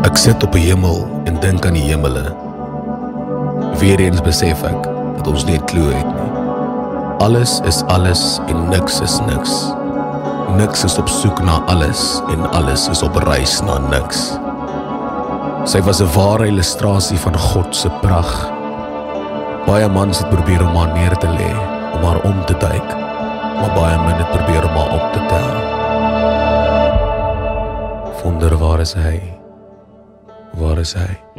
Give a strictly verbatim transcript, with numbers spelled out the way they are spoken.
Ek sit op die hemel en dink aan die hemele. Weer eens besef ek dat ons nie 'n klou het nie. Alles is alles en niks is niks. Niks is op soek na alles en alles is op reis na niks. Sy was 'n ware illustrasie van God se pragt. Baie mans het probeer om haar neer te lê, om haar om te duik, maar baie min het probeer om haar op te tel. Wonder waar is hy? Waar is hy?